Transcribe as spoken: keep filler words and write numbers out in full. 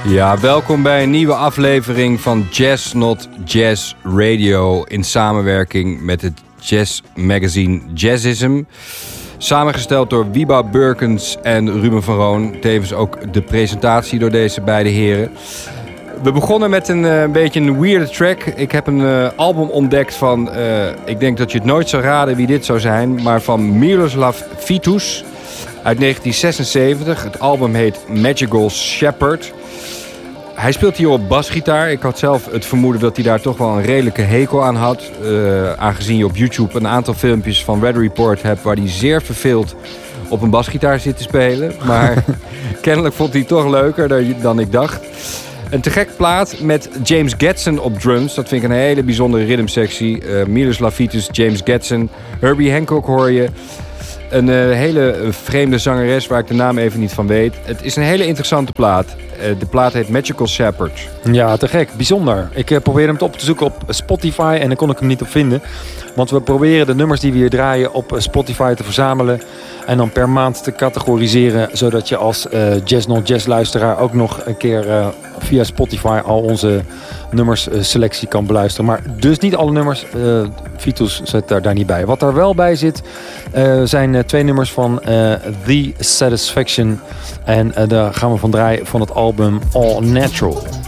Ja, welkom bij een nieuwe aflevering van Jazz Not Jazz Radio in samenwerking met het jazzmagazine Jazzism. Samengesteld door Wieba Burkens en Ruben van Roon. Tevens ook de presentatie door deze beide heren. We begonnen met een uh, beetje een weirde track. Ik heb een uh, album ontdekt van, uh, ik denk dat je het nooit zou raden wie dit zou zijn, maar van Miroslav Vitous uit negentien zesenzeventig. Het album heet Magical Shepherd. Hij speelt hier op basgitaar. Ik had zelf het vermoeden dat hij daar toch wel een redelijke hekel aan had. Uh, aangezien je op YouTube een aantal filmpjes van Weather Report hebt waar hij zeer verveeld op een basgitaar zit te spelen. Maar kennelijk vond hij het toch leuker dan ik dacht. Een te gek plaat met James Gadson op drums. Dat vind ik een hele bijzondere rhythmsectie. Uh, Miroslav Vitous, James Gadson. Herbie Hancock hoor je. Een uh, hele vreemde zangeres waar ik de naam even niet van weet. Het is een hele interessante plaat. Uh, de plaat heet Magical Shepherd. Ja, te gek. Bijzonder. Ik uh, probeerde hem op te zoeken op Spotify en dan kon ik hem niet op vinden. Want we proberen de nummers die we hier draaien op Spotify te verzamelen. En dan per maand te categoriseren. Zodat je als uh, Jazz Not Jazz luisteraar ook nog een keer uh, via Spotify al onze nummers uh, selectie kan beluisteren. Maar dus niet alle nummers. Uh, Vitous zit daar, daar niet bij. Wat daar wel bij zit uh, zijn uh, twee nummers van uh, The Satisfaction. En uh, daar gaan we van draaien van het album All Natural.